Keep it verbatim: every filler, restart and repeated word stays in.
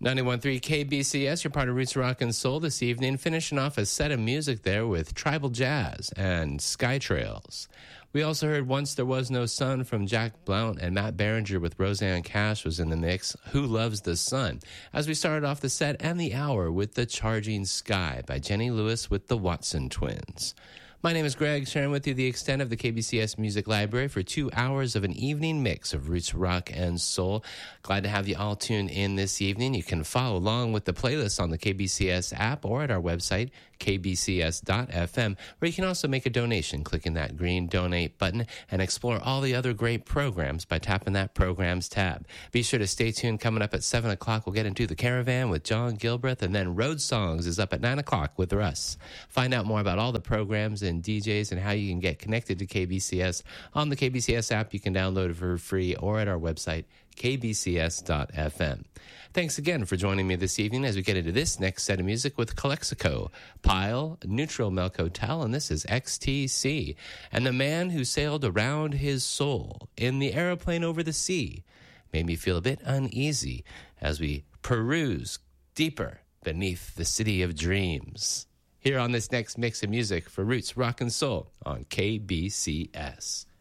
ninety-one point three K B C S, you're part of Roots Rock and Soul this evening, finishing off a set of music there with Tribal Jazz and Sky Trails. We also heard Once There Was No Sun from Jack Blount, and Matt Berenger with Roseanne Cash was in the mix. Who Loves the Sun? As we started off the set and the hour with The Charging Sky by Jenny Lewis with the Watson Twins. My name is Greg, sharing with you the extent of the K B C S Music Library for two hours of an evening mix of roots, rock, and soul. Glad to have you all tune in this evening. You can follow along with the playlist on the K B C S app or at our website, k b c s dot f m, where you can also make a donation, clicking that green donate button, and explore all the other great programs by tapping that programs tab. Be sure to stay tuned. Coming up at seven o'clock, we'll get into The Caravan with John Gilbreth, and then Road Songs is up at nine o'clock with Russ. Find out more about all the programs and D Js and how you can get connected to K B C S on the K B C S app. You can download it for free or at our website, k b c s dot f m. Thanks again for joining me this evening as we get into this next set of music with Calexico, Pile, Neutral Milk Hotel, and this is X T C, and the man who sailed around his soul in the aeroplane over the sea made me feel a bit uneasy as we peruse deeper beneath the city of dreams. Here on this next mix of music for Roots, Rock, and Soul on K B C S.